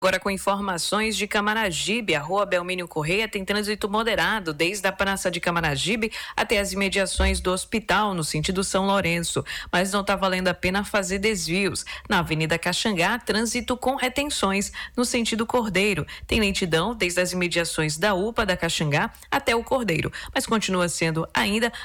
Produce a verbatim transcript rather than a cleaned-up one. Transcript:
Agora com informações de Camaragibe, a rua Belmínio Correia tem trânsito moderado desde a Praça de Camaragibe até as imediações do hospital, no sentido São Lourenço, mas não está valendo a pena fazer desvios. Na Avenida Caxangá, trânsito com retenções no sentido Cordeiro. Tem lentidão desde as imediações da U P A da Caxangá até o Cordeiro, mas continua sendo ainda